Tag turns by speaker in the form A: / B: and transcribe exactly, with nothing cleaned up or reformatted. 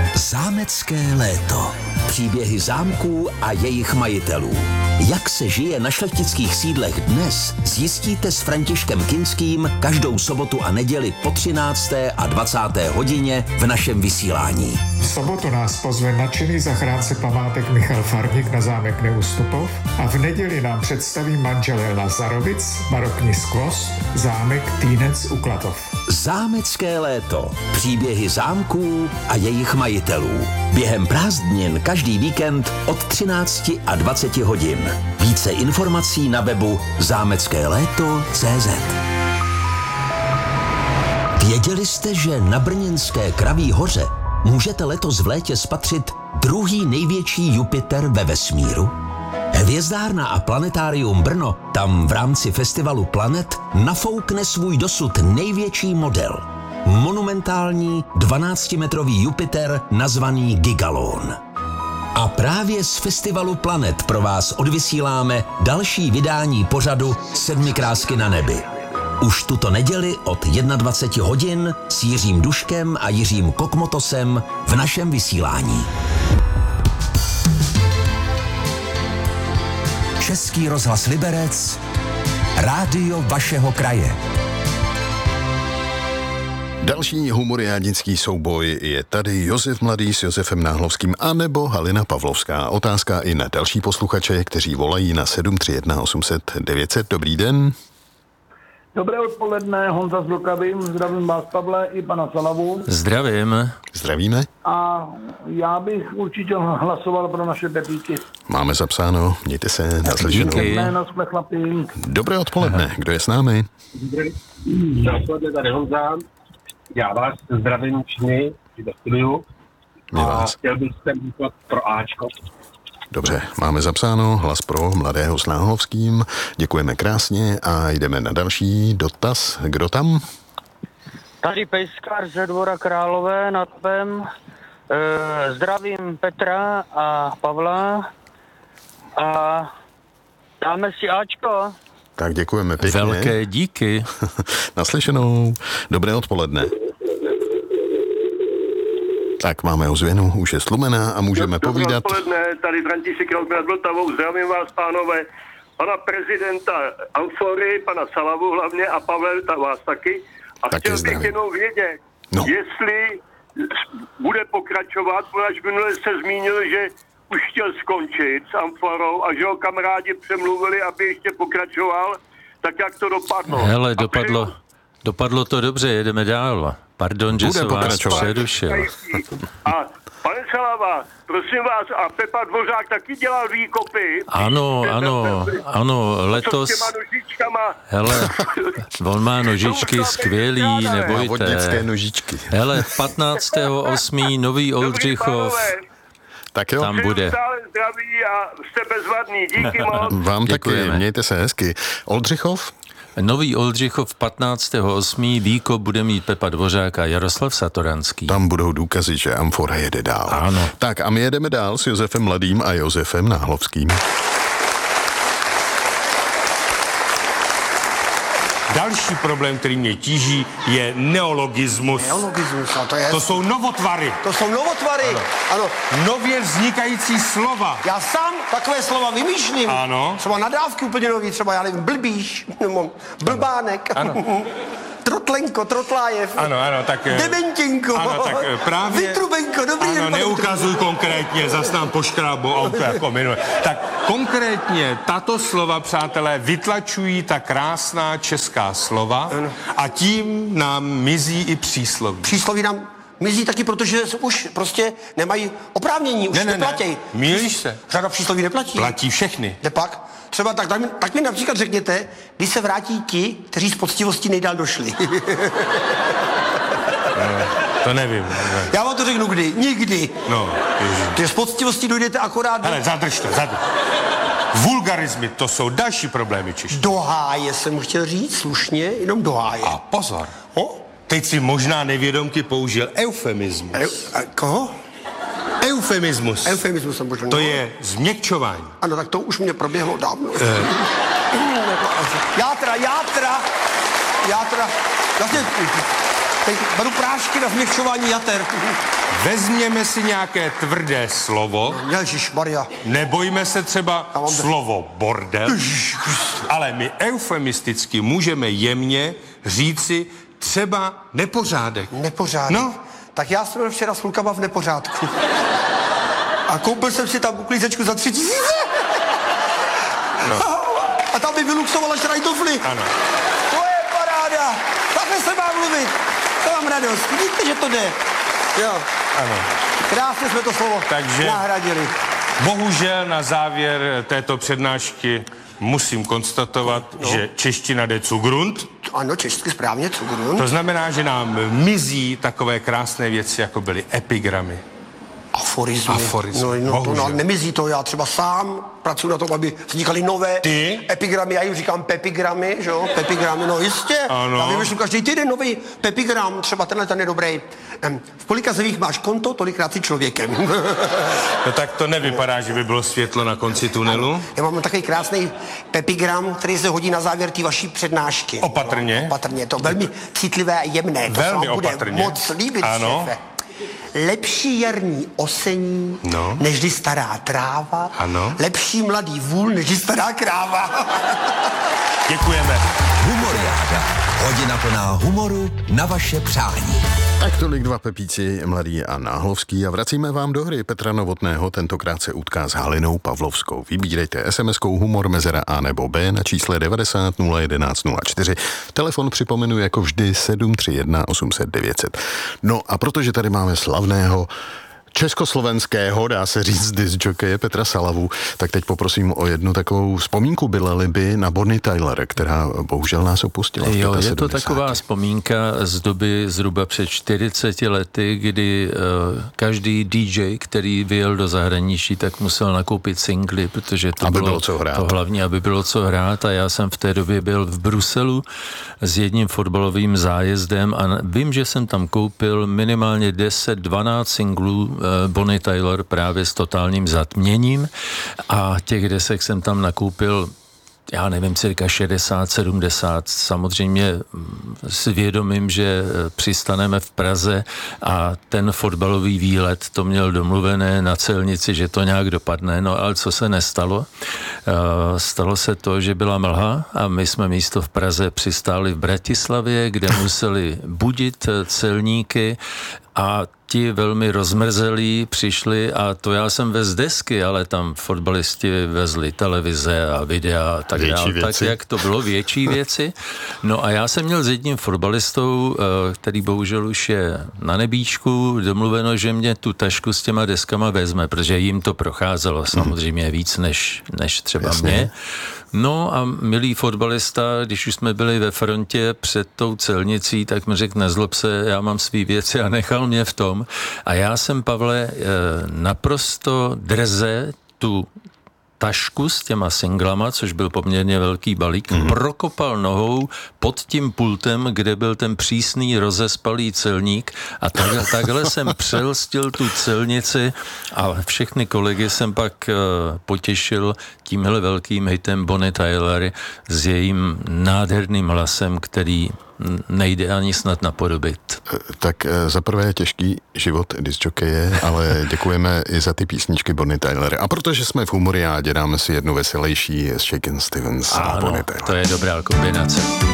A: Zámecké léto. Příběhy zámků a jejich majitelů. Jak se žije na šlechtických sídlech dnes, zjistíte s Františkem Kinským každou sobotu a neděli po třinácté a dvacáté hodině v našem vysílání.
B: V sobotu nás pozve nadšený zachránce památek Michal Farník na zámek Neustupov a v neděli nám představí manželé Lazarovic, barokní skvost, zámek Týnec u Klatov.
A: Zámecké léto. Příběhy zámků a jejich majitelů. Během prázdnin každý víkend od třinácti a dvaceti hodin. Více informací na webu zámecké léto tečka cé zet. Věděli jste, že na brněnské Kraví hoře můžete letos v létě spatřit druhý největší Jupiter ve vesmíru? Hvězdárna a planetárium Brno tam v rámci festivalu Planet nafoukne svůj dosud největší model. Monumentální dvanáctimetrový Jupiter nazvaný Gigalon. A právě z festivalu Planet pro vás odvysíláme další vydání pořadu Sedmi krásky na nebi. Už tuto neděli od dvacet jedna hodin s Jiřím Duškem a Jiřím Kokmotosem v našem vysílání. Český rozhlas Liberec, rádio vašeho kraje.
C: Další humoriádnický souboj je tady Josef Mladý s Josefem Náhlovským anebo Halina Pavlovská. Otázka i na další posluchače, kteří volají na sedm tři jedna osm set devět set. Dobrý den.
D: Dobré odpoledne, Honza z Vlkavy, zdravím vás, Pavle, i pana Salavu.
E: Zdravím.
C: Zdravíme.
D: A já bych určitě hlasoval pro naše Pepíky.
C: Máme zapsáno, mějte se, naslyšenou.
D: Jméno jsme chlapi.
C: Dobré odpoledne, kdo je s námi?
F: Dobré odpoledne, tady Honza. Já vás zdravím všichni ve studiu.
C: Mě vás.
F: Chtěl bych se říkat pro Ačko.
C: Dobře, máme zapsáno, hlas pro Mladého s Náhlovským. Děkujeme krásně a jdeme na další dotaz. Kdo tam?
G: Tady Pejskár ze Dvora Králové nad Pem. E, zdravím Petra a Pavla a dáme si Ačko.
C: Tak děkujeme pěkně.
E: Velké díky.
C: Naslyšenou. Dobré odpoledne. Tak máme ozvěnu, už je slumená a můžeme
H: Dobré
C: povídat.
H: Dobré odpoledne, tady František Rok nad Vltavou, zdravím vás, pánové, pana prezidenta Amfory, pana Salavu hlavně a Pavel, ta vás taky. A
C: Také
H: chtěl
C: zdravím.
H: bych jenom vědět,
C: No.
H: jestli bude pokračovat, protože minule se zmínil, že už chtěl skončit s Amforou a že ho kamarádi přemluvili, aby ještě pokračoval, tak jak to dopadlo.
E: Hele,
H: A
E: dopadlo,
H: přeju-
E: dopadlo to dobře, jedeme dál. Pardon, že
C: Bude
E: jsem vás
C: pokračovat.
E: přerušil.
H: A pane Salava, prosím vás, a Pepa Dvořák taky dělal výkopy.
E: Ano, ano, ano,
H: Co s
E: letos,
H: těma nožičkama?
E: hele, on má nožičky skvělý,
C: Vodnické
E: nebojte.
C: nožičky.
E: Hele, patnáctého osmého Nový Oldřichov,
C: Tak jo,
E: tam bude.
H: Stále zdraví a jste bezvadný. Díky moc.
C: vám taky,
E: Děkujeme.
C: mějte se hezky. Oldřichov?
E: Nový Oldřichov patnáctého osmého výkop bude mít Pepa Dvořák a Jaroslav Satoranský.
C: Tam budou důkazy, že Amfora jede dál.
E: Ano.
C: Tak a my jedeme dál s Josefem Mladým a Josefem Náhlovským.
I: Další problém, který mě tíží, je neologismus.
J: Neologismus, a to je...
I: To jsou novotvary.
J: To jsou novotvary. Ano. ano.
I: Nově vznikající slova.
J: Já sám takové slova vymýšlím.
I: Ano.
J: Třeba nadávky úplně nový, třeba já nevím, blbíš, nebo blbánek.
I: Ano.
J: Trotlenko, Trotlájev.
I: Ano, ano, tak... eh,
J: Dementinko.
I: Ano, tak eh, právě...
J: Vytrubenko, dobrý den.
I: Ano,
J: pane
I: neukazuj konkrétně, zas nám poškrábou auto jako minule. Tak konkrétně tato slova, přátelé, vytlačují ta krásná česká slova
J: Ano.
I: a tím nám mizí i přísloví.
J: Přísloví nám mizí taky, protože už prostě nemají oprávnění, už
I: Ne, ne, ne.
J: neplatí.
I: Mýlíš se.
J: Řada přísloví neplatí.
I: Platí všechny.
J: Jde pak? Třeba tak, tak, mi, tak mi například řekněte, kdy se vrátí ti, kteří z poctivostí nejdál došli.
I: To nevím. Ne.
J: Já vám to řeknu kdy. Nikdy.
I: No, ježiš.
J: Protože z poctivostí dojdete akorát
I: Hele, zadrž to, zadrž. Vulgarizmy, to jsou další problémy Češi.
J: do háje, jsem chtěl říct, slušně, jenom do háje.
I: A pozor,
J: O?
I: teď si možná nevědomky použil eufemismus.
J: Eu, a, koho?
I: Eufemismus.
J: Eufemismus jsem možná.
I: To je změkčování.
J: Ano, tak to už mě proběhlo dávno. Játra, játra, játra. Vlastně Teď beru prášky na změkčování jater.
I: Vezměme si nějaké tvrdé slovo.
J: Ježišmarja.
I: Nebojme se třeba slovo bordel, ale my eufemisticky můžeme jemně říci třeba nepořádek.
J: Nepořádek.
I: No.
J: Tak já jsem byl včera s klukama v nepořádku. A koupil jsem si tam uklízečku za tři tisíce.
I: No.
J: A tam by vyluxovala šrajdofly.
I: Ano.
J: To je paráda. Takhle se má mluvit. To mám radost. Vidíte, že to jde. Jo.
I: Ano.
J: Krásně jsme to slovo
I: Takže
J: nahradili.
I: Bohužel na závěr této přednášky musím konstatovat, no. že čeština jde cugrund.
J: Ano, česky správně, cugrund.
I: To znamená, že nám mizí takové krásné věci, jako byly epigramy.
J: Aforizmy.
I: Aforizmy.
J: No, no, to, no, nemizí to, já třeba sám pracuji na tom, aby vznikaly nové
I: Ty?
J: epigramy, já jim říkám pepigramy, že jo, pepigramy, no jistě.
I: Ano.
J: Já vymýšlím každý týden nový pepigram, třeba tenhle ten je dobrý. V kolika zemích máš konto, tolikrát si člověkem.
I: No tak to nevypadá, že by bylo světlo na konci tunelu.
J: Ano. Já mám takový krásný pepigram, který se hodí na závěr té vaší přednášky.
I: Opatrně.
J: No, opatrně, to velmi citlivé a jemné. To
I: velmi
J: se vám bude
I: opatrně.
J: moc líbit,
I: ano.
J: šéfe. Lepší jarní osení,
I: no.
J: nežli stará tráva.
I: Ano.
J: Lepší mladý vůl, nežli stará kráva.
I: Děkujeme.
A: Humoriáda. Hodina plná humoru na vaše přání.
C: Tak tolik dva Pepíci, Mladý a Náhlovský, a vracíme vám do hry Petra Novotného, tentokrát se utká s Halinou Pavlovskou. Vybírejte es em eskou humor mezera A nebo B na čísle devadesát nula jedenáct nula čtyři. Telefon připomenu jako vždy sedm tři jedna osm set devět set. No a protože tady máme slavného československého, dá se říct, discjokeje Petra Salavu, tak teď poprosím o jednu takovou vzpomínku Billa Libby na Bonnie Tyler, která bohužel nás opustila.
E: Jo, je to taková vzpomínka z doby zhruba před čtyřiceti lety, kdy uh, každý dý džej, který vyjel do zahraničí, tak musel nakoupit singly, protože to
C: aby
E: bylo,
C: bylo co hrát.
E: To hlavní, aby bylo co hrát, a já jsem v té době byl v Bruselu s jedním fotbalovým zájezdem a vím, že jsem tam koupil minimálně deset dvanáct singlů Bonnie Tyler právě s totálním zatměním, a těch desek jsem tam nakoupil, já nevím, cirka šedesát sedmdesát, samozřejmě s vědomím, že přistaneme v Praze a ten fotbalový výlet to měl domluvené na celnici, že to nějak dopadne, no ale co se nestalo? Stalo se to, že byla mlha a my jsme místo v Praze přistáli v Bratislavě, kde museli budit celníky, a ti velmi rozmrzelí přišli, a to já jsem vez desky, ale tam fotbalisti vezli televize a videa a tak dále, tak jak to bylo, větší věci. No a já jsem měl s jedním fotbalistou, který bohužel už je na nebíčku, domluveno, že mě tu tašku s těma deskama vezme, protože jim to procházelo samozřejmě víc než, než třeba Jasně. mě. No a milý fotbalista, když už jsme byli ve frontě před tou celnicí, tak mi řekl, nezlob se, já mám svý věci, a nechal mě v tom. A já jsem, Pavle, naprosto drze tu tašku s těma singlama, což byl poměrně velký balík, mm-hmm. prokopal nohou pod tím pultem, kde byl ten přísný rozespalý celník, a takhle, takhle jsem přelstil tu celnici a všechny kolegy jsem pak uh, potěšil tímhle velkým hitem Bonnie Tyler s jejím nádherným hlasem, který nejde ani snad napodobit.
C: Tak za prvé je těžký život discjokeje, ale děkujeme i za ty písničky Bonnie Tyler. A protože jsme v humoriádě, dáme si jednu veselější s Shakin' Stevens a Bonnie Tyler.
E: To je dobrá kombinace.